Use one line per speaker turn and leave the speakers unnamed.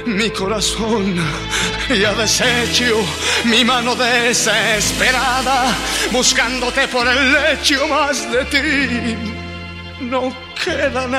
Mi corazón ya deshecho, mi mano desesperada, buscándote por el lecho, más de ti no queda nada.